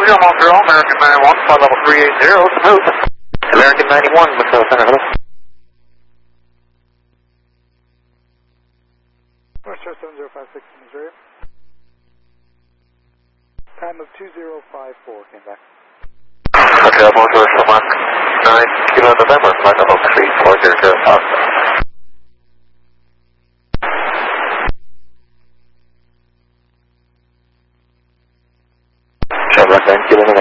Clear, I'm on girl, American 91, flight level 380, smooth. American 91, Missile Center, hello. North Shore 7056 Missouri. Time of 2054, came back. Okay, I'm on North Shore Mark 9, Kilo November, flight level 3400, Oscar. Chevrolet 9, Kilo November.